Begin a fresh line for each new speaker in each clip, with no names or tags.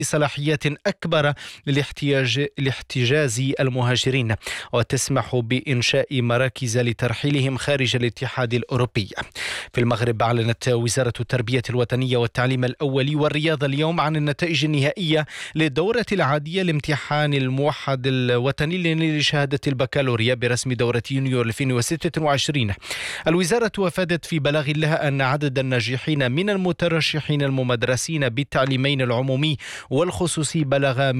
صلاحيات أكبر لاحتجاز المهاجرين، وتسمح بإنشاء مراكز لترحيلهم خارج الاتحاد الأوروبي. في المغرب أعلنت وزارة التربية الوطنية والتعليم الأولي والرياضة اليوم عن النتائج النهائية للدورة العادية لامتحان الموحد الوطني لشهادة البكالوريا برسم دورة يونيو 2026. الوزارة أفادت في بلاغ لها أن عدد الناجحين من المترشحين المدرسين بالتعليمين العمومي والخصوصي بلغ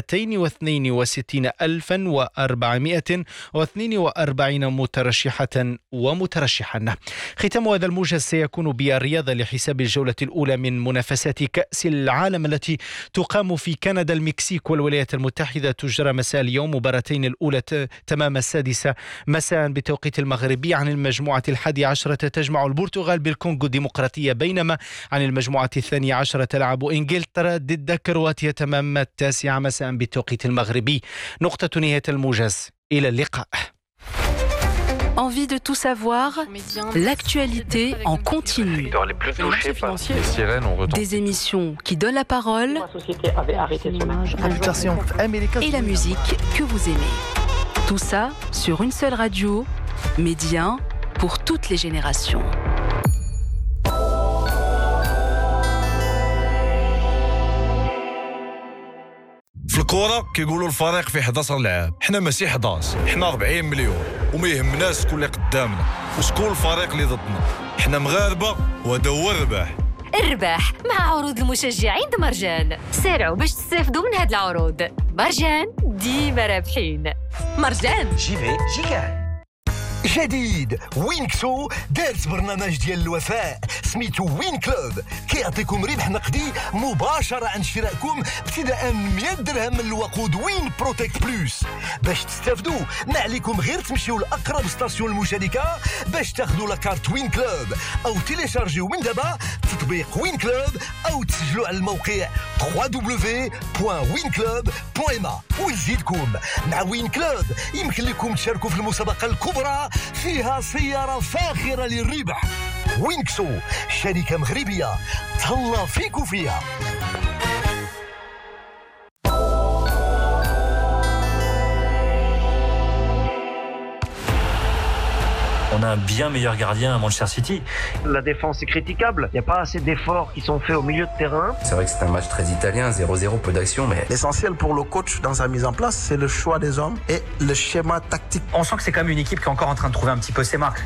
262,442 مترشحة ومترشحا. ختام هذا الموجز سيكون بالرياضة لحساب الجولة الأولى من منافسات كأس العالم التي تقام في كندا، المكسيك والولايات المتحدة. تجرى مساء اليوم مباراتين، الأولى تمام 6 مساء بتوقيت المغربي. عن المجموعة 11 تجمع البرتغال بالكونغو الديمقراطية، بينما عن المجموعة 12 تلعب إنجلترا ضد كرواتيا تمام 9 مساء بالتوقيت المغربي. نقطة نهاية الموجز، إلى اللقاء.
Envie de tout savoir, l'actualité en continu. Des émissions qui donnent la parole et la musique que vous aimez. Tout ça sur une seule radio, Média pour toutes les générations.
في الكورة كيقولوا الفريق في 11 لاعب، حنا ماشي 11، حنا 40 مليون، وما يهمناش شكون اللي قدامنا وشكون الفريق اللي ضدنا، حنا مغاربة وهذا هو الرباح.
الرباح مع عروض المشجعين د مرجان. سارعوا باش تستافدوا من هاد العروض. مرجان ديما رابحين. مرجان
جي كاع. جديد وينكسو دارت برنامج ديال الوفاء سميتو وين كلوب، كيعطيكم ربح نقدي مباشرة عند شرائكم ابتداء من 100 درهم من الوقود وين بروتكت بلوس. باش تستافدوا ما عليكم غير تمشيو لأقرب ستاسيون المشاركة باش تاخذوا لاكارت وين كلوب، أو تيليشارجيو من دابا تطبيق وين كلوب، أو تسجلوا على الموقع www.winclub.ma. ويزيدكم مع وين كلوب يمكن لكم تشاركوا في المسابقة الكبرى فيها سيارة فاخرة للربح. وينكسو شركة مغربية تهلا فيكو فيها.
On a un bien meilleur gardien à Manchester City.
La défense est critiquable. Il n'y a pas assez d'efforts qui sont faits au milieu de terrain.
C'est vrai que c'est un match très italien, 0-0, peu d'action, mais...
L'essentiel pour le coach dans sa mise en place, c'est le choix des hommes et le schéma tactique.
On sent que c'est quand même une équipe qui est encore en train de trouver un petit peu ses marques.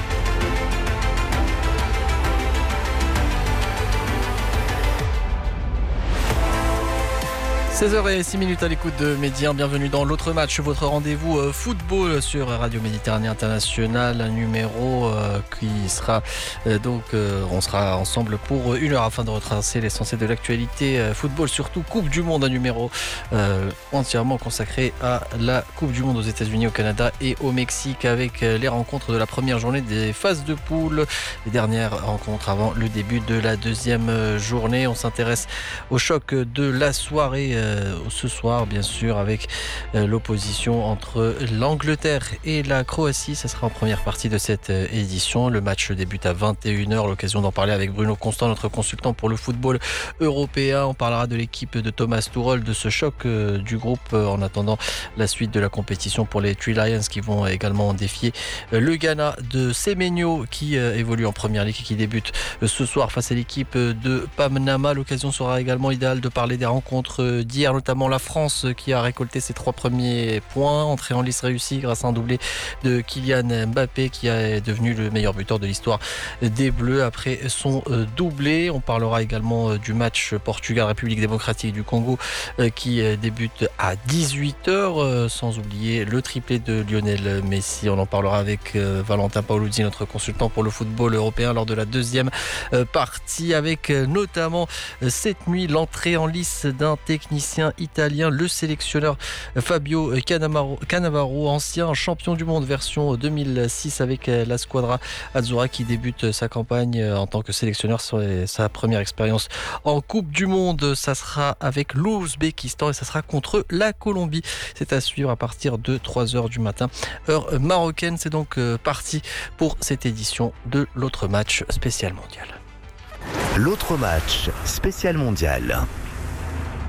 16h06 à l'écoute de Média. Bienvenue dans l'autre match, votre rendez-vous football sur Radio Méditerranée Internationale, un numéro qui sera on sera ensemble pour 1 heure afin de retracer l'essentiel de l'actualité football, surtout Coupe du Monde, un numéro entièrement consacré à la Coupe du Monde aux États-Unis, au Canada et au Mexique, avec les rencontres de la première journée des phases de poule, les dernières rencontres avant le début de la deuxième journée. On s'intéresse au choc de la soirée ce soir, bien sûr, avec l'opposition entre l'Angleterre et la Croatie. Ce sera en première partie de cette édition. Le match débute à 21h. L'occasion d'en parler avec Bruno Constant, notre consultant pour le football européen. On parlera de l'équipe de Thomas Tuchel, de ce choc du groupe en attendant la suite de la compétition pour les Three Lions qui vont également défier le Ghana de Semenyo qui évolue en première ligue et qui débute ce soir face à l'équipe de Panama. L'occasion sera également idéale de parler des rencontres d'hier, notamment la France qui a récolté ses 3 premiers points, entrée en lice réussie grâce à un doublé de Kylian Mbappé qui est devenu le meilleur buteur de l'histoire des Bleus après son doublé. On parlera également du match Portugal-République démocratique du Congo qui débute à 18h, sans oublier le triplé de Lionel Messi. On en parlera avec Valentin Paoluzzi, notre consultant pour le football européen, lors de la deuxième partie, avec notamment cette nuit l'entrée en lice d'un technicien italien, le sélectionneur Fabio Cannavaro, ancien champion du monde version 2006 avec la Squadra Azzurra, qui débute sa campagne en tant que sélectionneur sur sa première expérience en Coupe du Monde. Ça sera avec l'Ouzbékistan et ça sera contre la Colombie. C'est à suivre à partir de 3h du matin, heure marocaine. C'est donc parti pour cette édition de l'autre match spécial mondial.
L'autre match spécial mondial.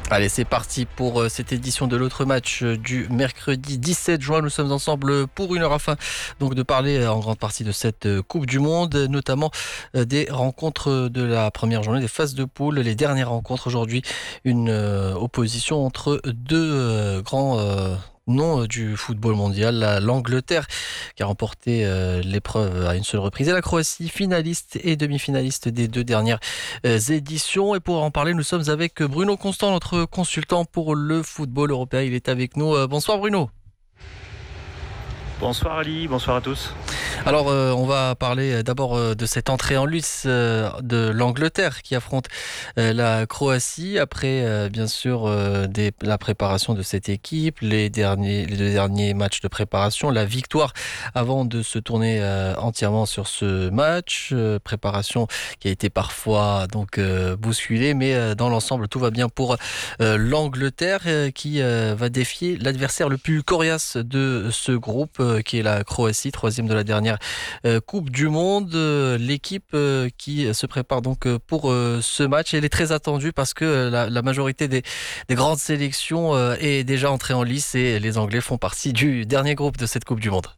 Allez, c'est parti pour cette édition de l'autre match du mercredi 17 juin. Nous sommes ensemble pour une heure afin donc de parler en grande partie de cette Coupe du Monde, notamment des rencontres de la première journée, des phases de poule, les dernières rencontres aujourd'hui. Une opposition entre deux grands nom du football mondial, l'Angleterre qui a remporté l'épreuve à une seule reprise et la Croatie, finaliste et demi-finaliste des deux dernières éditions. Et pour en parler, nous sommes avec Bruno Constant, notre consultant pour le football européen. Il est avec nous. Bonsoir Bruno.
Bonsoir Ali, bonsoir à tous.
Alors on va parler d'abord de cette entrée en lice de l'Angleterre qui affronte la Croatie après bien sûr la préparation de cette équipe, les deux derniers matchs de préparation, la victoire avant de se tourner entièrement sur ce match, préparation qui a été parfois donc bousculée, mais dans l'ensemble tout va bien pour l'Angleterre qui va défier l'adversaire le plus coriace de ce groupe qui est la Croatie, troisième de la dernière Coupe du Monde. L'équipe qui se prépare donc pour ce match, elle est très attendue parce que la majorité des grandes sélections est déjà entrée en lice et les Anglais font partie du dernier groupe de cette Coupe du Monde.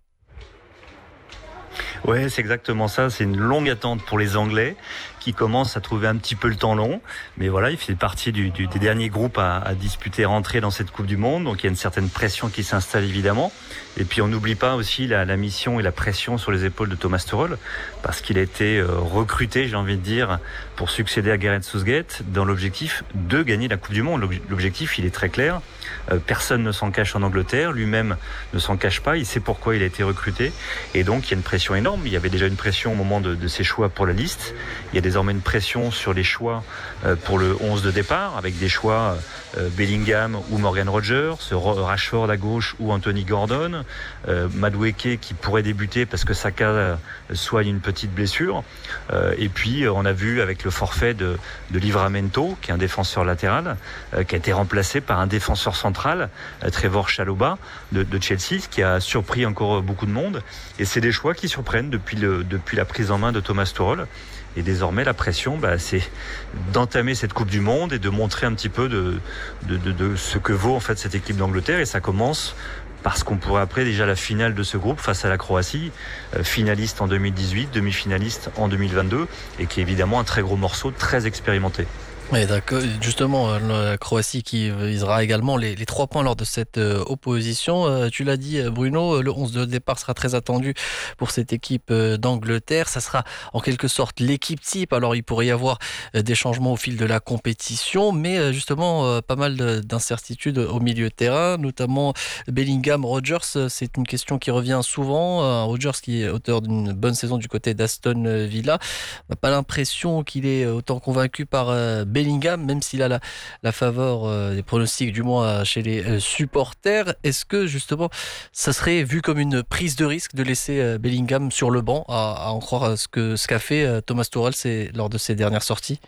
Ouais, c'est exactement ça. C'est une longue attente pour les Anglais qui commencent à trouver un petit peu le temps long. Mais voilà, il fait partie des derniers groupes à disputer, rentrer dans cette Coupe du Monde. Donc il y a une certaine pression qui s'installe évidemment. Et puis on n'oublie pas aussi la mission et la pression sur les épaules de Thomas Tuchel parce qu'il a été recruté, j'ai envie de dire, pour succéder à Gareth Southgate dans l'objectif de gagner la Coupe du Monde. L'objectif, il est très clair. Personne ne s'en cache en Angleterre. Lui-même ne s'en cache pas. Il sait pourquoi il a été recruté. Et donc il y a une pression énorme. Il y avait déjà une pression au moment de ses choix pour la liste. Il y a désormais une pression sur les choix pour le 11 de départ, avec des choix Bellingham ou Morgan Rogers, Rashford à gauche ou Anthony Gordon, Madueke qui pourrait débuter parce que Saka soigne une petite blessure. Et puis on a vu avec le forfait de Livramento, qui est un défenseur latéral, qui a été remplacé par un défenseur central, Trevor Chalobah de Chelsea, qui a surpris encore beaucoup de monde. Et c'est des choix qui surprennent depuis la prise en main de Thomas Tuchel. Et désormais, la pression, c'est d'entamer cette Coupe du Monde et de montrer un petit peu de ce que vaut en fait cette équipe d'Angleterre. Et ça commence parce qu'on pourrait appeler déjà la finale de ce groupe face à la Croatie, finaliste en 2018, demi-finaliste en 2022, et qui est évidemment un très gros morceau, très expérimenté.
Oui, d'accord. Justement, la Croatie qui visera également les 3 points lors de cette opposition. Tu l'as dit, Bruno, le 11 de départ sera très attendu pour cette équipe d'Angleterre. Ça sera en quelque sorte l'équipe type. Alors, il pourrait y avoir des changements au fil de la compétition, mais justement, pas mal d'incertitudes au milieu de terrain, notamment Bellingham, Rogers. C'est une question qui revient souvent. Rogers qui est auteur d'une bonne saison du côté d'Aston Villa. On n'a pas l'impression qu'il est autant convaincu par Bellingham, même s'il a la faveur des pronostics, du moins chez les supporters. Est-ce que justement ça serait vu comme une prise de risque de laisser Bellingham sur le banc, à en croire ce qu'a fait Thomas Tuchel lors de ses dernières sorties?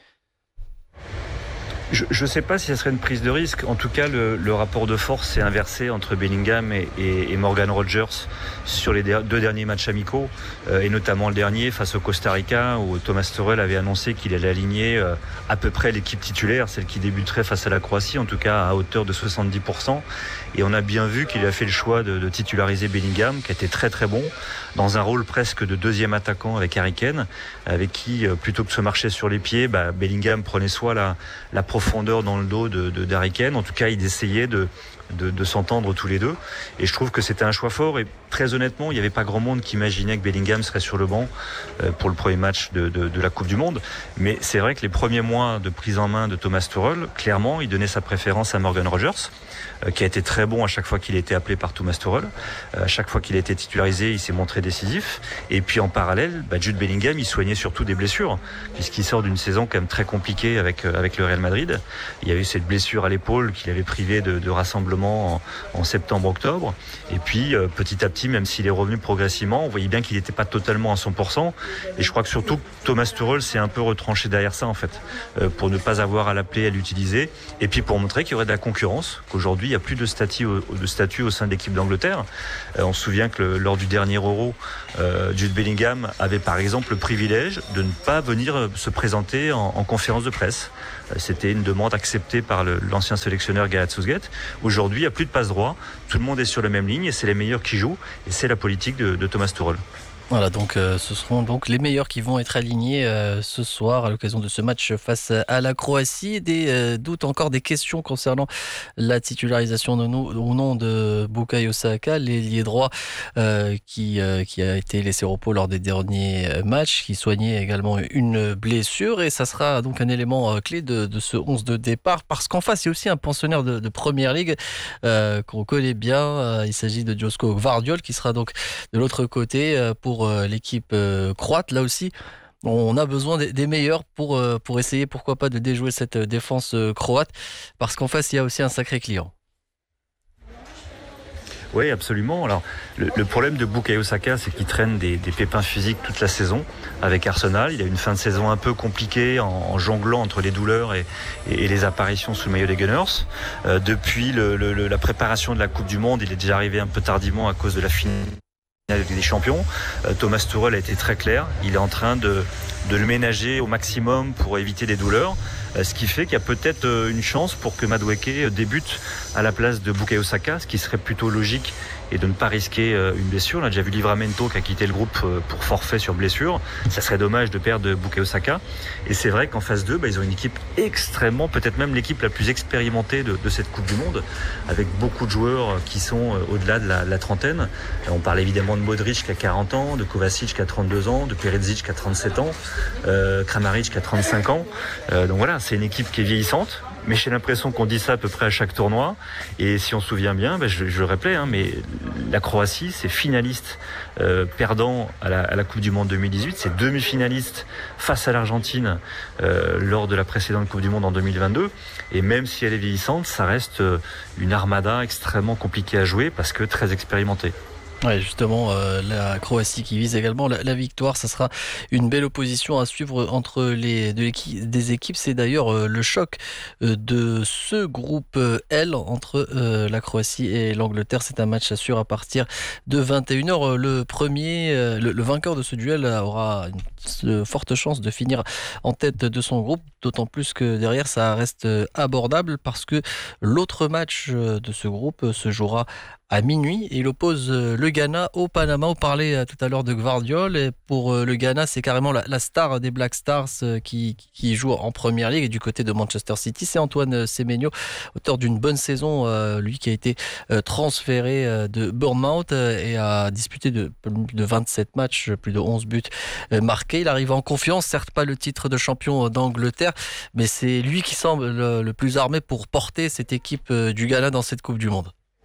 Je ne sais pas si ça serait une prise de risque. En tout cas, le rapport de force s'est inversé entre Bellingham et Morgan Rogers sur les 2 derniers matchs amicaux, et notamment le dernier face au Costa Rica, où Thomas Tuchel avait annoncé qu'il allait aligner à peu près l'équipe titulaire, celle qui débuterait face à la Croatie, en tout cas à hauteur de 70%. Et on a bien vu qu'il a fait le choix de titulariser Bellingham, qui était très très bon, dans un rôle presque de deuxième attaquant avec Harry Kane, avec qui, plutôt que de se marcher sur les pieds, Bellingham prenait soit la profondeur dans le dos d'Harry Kane. En tout cas, il essayait de s'entendre tous les deux. Et je trouve que c'était un choix fort. Et très honnêtement, il n'y avait pas grand monde qui imaginait que Bellingham serait sur le banc pour le premier match de la Coupe du Monde. Mais c'est vrai que les premiers mois de prise en main de Thomas Tuchel, clairement, il donnait sa préférence à Morgan Rogers, qui a été très bon à chaque fois qu'il était appelé par Thomas Tuchel. À chaque fois qu'il a été titularisé, il s'est montré décisif. Et puis en parallèle, Jude Bellingham, il soignait surtout des blessures, puisqu'il sort d'une saison quand même très compliquée avec le Real Madrid. Il y a eu cette blessure à l'épaule qui l'avait privé de rassemblement en septembre-octobre. Et puis petit à petit, même s'il est revenu progressivement, on voyait bien qu'il n'était pas totalement à 100%. Et je crois que surtout Thomas Tuchel s'est un peu retranché derrière ça en fait, pour ne pas avoir à l'appeler, à l'utiliser. Et puis pour montrer qu'il y aurait de la concurrence, qu'aujourd'hui il n'y a plus de statut au sein de l'équipe d'Angleterre. On se souvient que lors du dernier Euro, Jude Bellingham avait par exemple le privilège de ne pas venir se présenter en conférence de presse. C'était une demande acceptée par l'ancien sélectionneur Gareth Southgate. Aujourd'hui, il n'y a plus de passe-droit, tout le monde est sur la même ligne et c'est les meilleurs qui jouent et c'est la politique de Thomas Tuchel.
Voilà, donc ce seront donc les meilleurs qui vont être alignés ce soir à l'occasion de ce match face à la Croatie. Des doutes, encore des questions concernant la titularisation ou non de Bukayo Saka, l'ailier droit qui a été laissé au repos lors des derniers matchs, qui soignait également une blessure. Et ça sera donc un élément clé de ce 11 de départ, parce qu'en face, il y a aussi un pensionnaire de Première Ligue qu'on connaît bien. Il s'agit de Josko Gvardiol, qui sera donc de l'autre côté pour l'équipe croate. Là aussi, on a besoin des meilleurs pour essayer, pourquoi pas, de déjouer cette défense croate, parce qu'en face, il y a aussi un sacré client.
Oui, absolument. Alors, le problème de Bukayo Saka, c'est qu'il traîne des pépins physiques toute la saison avec Arsenal. Il a une fin de saison un peu compliquée en jonglant entre les douleurs et les apparitions sous le maillot des Gunners. Depuis la préparation de la Coupe du Monde, il est déjà arrivé un peu tardivement à cause de la finale des champions. Thomas Tuchel a été très clair. Il est en train de le ménager au maximum pour éviter des douleurs. Ce qui fait qu'il y a peut-être une chance pour que Madueke débute à la place de Bukayo Saka, ce qui serait plutôt logique, et de ne pas risquer une blessure. On a déjà vu Livramento qui a quitté le groupe pour forfait sur blessure. Ça serait dommage de perdre Bukayo Saka. Et c'est vrai qu'en phase 2, ils ont une équipe extrêmement, peut-être même l'équipe la plus expérimentée de cette Coupe du Monde, avec beaucoup de joueurs qui sont au-delà de la trentaine. On parle évidemment de Modric qui a 40 ans, de Kovacic qui a 32 ans, de Perisic qui a 37 ans, Kramaric qui a 35 ans. Donc voilà, c'est une équipe qui est vieillissante. Mais j'ai l'impression qu'on dit ça à peu près à chaque tournoi. Et si on se souvient bien, je le répète, mais la Croatie, c'est finaliste perdant à la Coupe du Monde 2018. C'est demi-finaliste face à l'Argentine lors de la précédente Coupe du Monde en 2022. Et même si elle est vieillissante, ça reste une armada extrêmement compliquée à jouer parce que très expérimentée.
Ouais, justement, la Croatie qui vise également la victoire, ça sera une belle opposition à suivre entre des équipes. C'est d'ailleurs le choc de ce groupe L entre la Croatie et l'Angleterre. C'est un match à suivre à partir de 21h. Le vainqueur de ce duel aura une forte chance de finir en tête de son groupe, d'autant plus que derrière ça reste abordable, parce que l'autre match de ce groupe se jouera à minuit. Il oppose le Ghana au Panama. On parlait tout à l'heure de Gvardiol. Et pour le Ghana, c'est carrément la star des Black Stars qui joue en Première Ligue. Et du côté de Manchester City, c'est Antoine Semenyo, auteur d'une bonne saison. Lui qui a été transféré de Bournemouth et a disputé de 27 matchs, plus de 11 buts marqués. Il arrive en confiance, certes pas le titre de champion d'Angleterre, mais c'est lui qui semble le plus armé pour porter cette équipe du Ghana dans cette Coupe du Monde.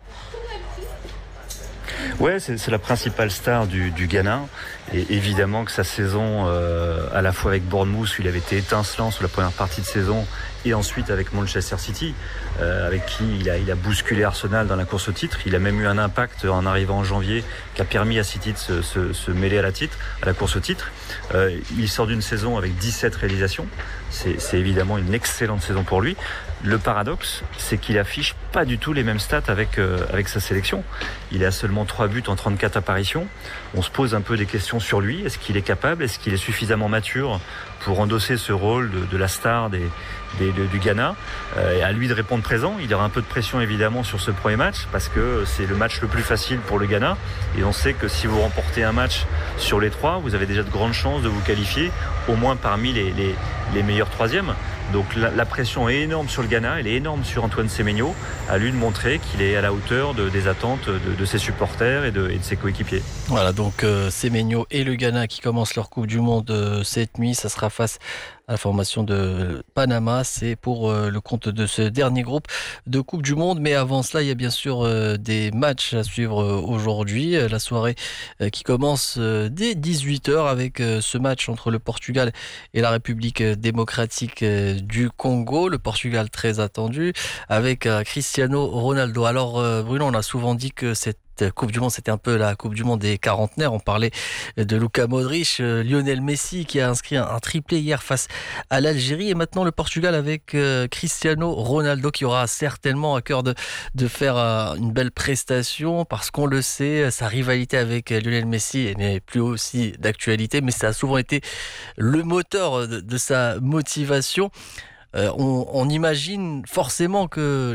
Ouais, c'est la principale star du Ghana. Et évidemment que sa saison, à la fois avec Bournemouth, où il avait été étincelant sur la première partie de saison, et ensuite avec Manchester City, avec qui il a bousculé Arsenal dans la course au titre. Il a même eu un impact en arrivant en janvier qui a permis à City de se mêler à la course au titre. Il sort d'une saison avec 17 réalisations. C'est évidemment une excellente saison pour lui. Le paradoxe, c'est qu'il affiche pas du tout les mêmes stats avec sa sélection. Il a seulement 3 buts en 34 apparitions. On se pose un peu des questions sur lui. Est-ce qu'il est capable? Est-ce qu'il est suffisamment mature pour endosser ce rôle de la star du Ghana? Et à lui de répondre présent. Il y aura un peu de pression évidemment sur ce premier match, parce que c'est le match le plus facile pour le Ghana. Et on sait que si vous remportez un match sur les 3, vous avez déjà de grandes chances de vous qualifier, au moins parmi les meilleurs troisièmes. Donc la pression est énorme sur le Ghana, elle est énorme sur Antoine Semenyo, à lui de montrer qu'il est à la hauteur des attentes de ses supporters et de ses coéquipiers.
Voilà, donc Semenyo et le Ghana qui commencent leur Coupe du Monde cette nuit. Ça sera face à la formation de Panama. C'est pour le compte de ce dernier groupe de Coupe du Monde. Mais avant cela, il y a bien sûr des matchs à suivre aujourd'hui. La soirée qui commence dès 18h avec ce match entre le Portugal et la République démocratique du Congo. Le Portugal très attendu avec Cristiano Ronaldo. Alors Bruno, on a souvent dit que cette Coupe du Monde, c'était un peu la Coupe du Monde des quarantenaires. On parlait de Luka Modric, Lionel Messi qui a inscrit un triplé hier face à l'Algérie, et maintenant le Portugal avec Cristiano Ronaldo qui aura certainement à cœur de faire une belle prestation, parce qu'on le sait, sa rivalité avec Lionel Messi n'est plus aussi d'actualité, mais ça a souvent été le moteur de sa motivation. on imagine forcément que